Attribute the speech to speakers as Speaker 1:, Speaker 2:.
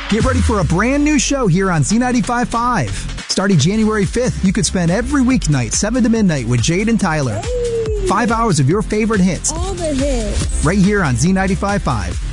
Speaker 1: Get ready for a brand new show here on Z95.5. Starting January 5th, you could spend every weeknight 7 to midnight with Jade and Tyler.
Speaker 2: Hey.
Speaker 1: 5 hours of your favorite hits.
Speaker 2: All the hits.
Speaker 1: Right here on Z95.5.